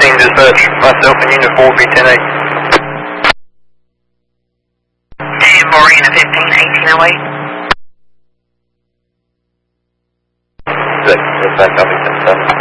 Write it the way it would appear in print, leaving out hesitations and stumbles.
15 dispatch, myself and Unit 4 B108. Unit 4, Unit 15, 1808. Dispatch, I'll be 10-7.